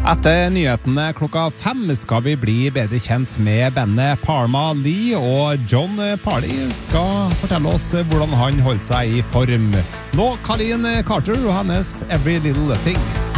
Etter nyhetene klokka 5 skal vi bli bedre kjent med bandet Parma Lee, og John Parley skal fortelle oss hvordan han holder seg i form. Nå Colleen Carter og hennes Every Little Thing.